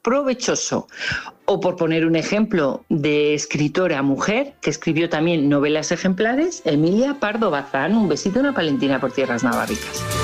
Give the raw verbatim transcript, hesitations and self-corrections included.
provechoso. O por poner un ejemplo de escritora mujer, que escribió también novelas ejemplares, Emilia Pardo Bazán. Un besito, una palentina por tierras navarritas.